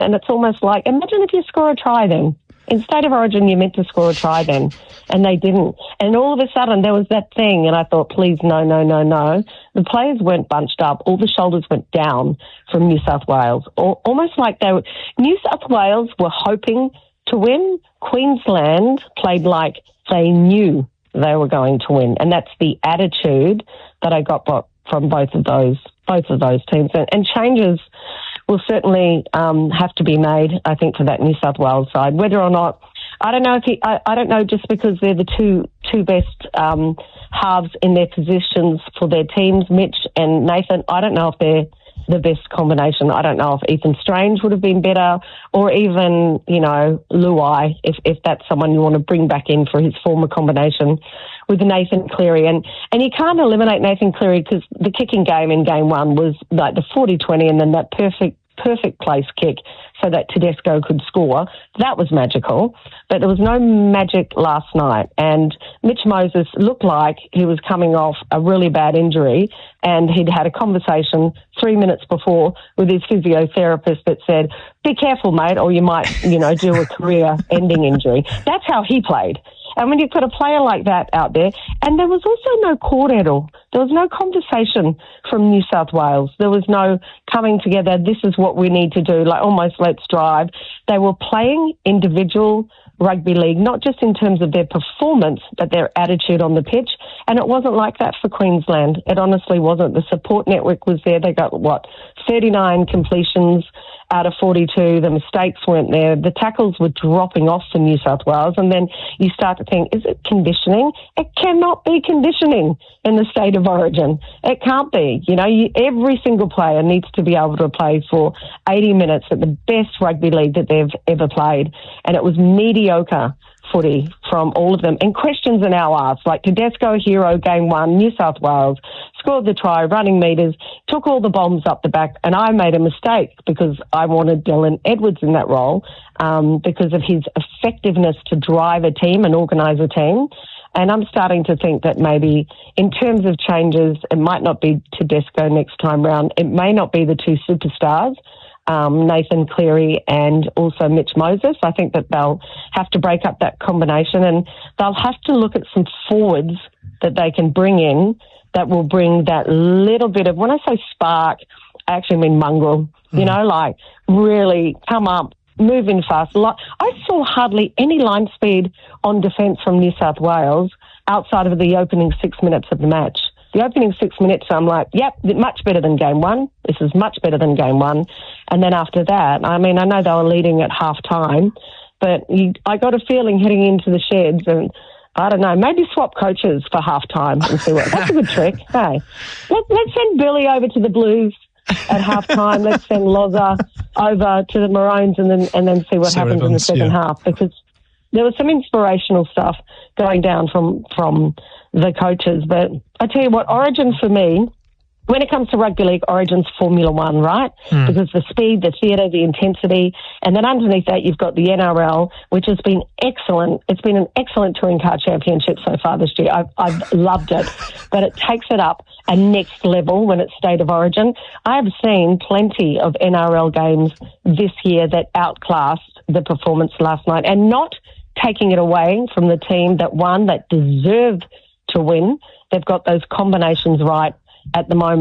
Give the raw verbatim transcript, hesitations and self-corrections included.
And it's almost like, imagine if you score a try then. In State of Origin, you meant to score a try then, and they didn't. And all of a sudden, there was that thing, and I thought, please, no, no, no, no. The players weren't bunched up. All the shoulders went down from New South Wales, or, almost like they were. New South Wales were hoping to win. Queensland played like they knew they were going to win, and that's the attitude that I got from both of those, both of those teams. And, and changes will certainly um, have to be made, I think, for that New South Wales side. Whether or not, I don't know if he, I, I don't know, just because they're the two two best um, halves in their positions for their teams, Mitch and Nathan. I don't know if they're the best combination. I don't know if Ethan Strange would have been better, or even, you know, Luai, if if that's someone you want to bring back in for his former combination with Nathan Cleary. And, and you can't eliminate Nathan Cleary because the kicking game in game one was like the forty twenty and then that perfect perfect place kick so that Tedesco could score. That was magical. But there was no magic last night. And Mitch Moses looked like he was coming off a really bad injury, and he'd had a conversation three minutes before with his physiotherapist that said, be careful, mate, or you might, you know, do a career-ending injury. That's how he played. And when you've got a player like that out there, and there was also no Cordell, there was no conversation from New South Wales. There was no coming together, this is what we need to do, like almost let's drive. They were playing individual rugby league, not just in terms of their performance, but their attitude on the pitch. And it wasn't like that for Queensland. It honestly wasn't. The support network was there. They got, what, thirty-nine completions out of forty-two. The mistakes weren't there. The tackles were dropping off for New South Wales. And then you start to think, is it conditioning? It cannot be conditioning in the State of Origin. It can't be. You know, you, every single player needs to be able to play for eighty minutes at the best rugby league that they've ever played. And it was mediocre footy from all of them. And questions are now asked, like Tedesco, hero, game one, New South Wales, scored the try, running metres, took all the bombs up the back, and I made a mistake because I wanted Dylan Edwards in that role um, because of his effectiveness to drive a team and organise a team. And I'm starting to think that maybe in terms of changes, it might not be Tedesco next time round. It may not be the two superstars, Um, Nathan Cleary and also Mitch Moses. I think that they'll have to break up that combination, and they'll have to look at some forwards that they can bring in that will bring that little bit of, when I say spark, I actually mean mongrel, mm. you know, like really come up, move in fast. I saw hardly any line speed on defence from New South Wales outside of the opening six minutes of the match. The opening six minutes, I'm like, yep, much better than game one. This is much better than game one. And then after that, I mean, I know they were leading at half time, but you, I got a feeling heading into the sheds, and I don't know, maybe swap coaches for half time and see what. That's a good trick. Hey, Let, let's send Billy over to the Blues at half time. Let's send Loza over to the Maroons, and then and then see what see happens what in the second yeah. half, because there was some inspirational stuff going down from from the coaches. But I tell you what, Origin for me, when it comes to rugby league, Origin's Formula One, right? Mm. Because the speed, the theatre, the intensity, and then underneath that you've got the N R L, which has been excellent. It's been an excellent touring car championship so far this year. I've, I've loved it, but it takes it up a next level when it's State of Origin. I have seen plenty of N R L games this year that outclassed the performance last night, and not taking it away from the team that won, that deserved to win. They've got those combinations right at the moment.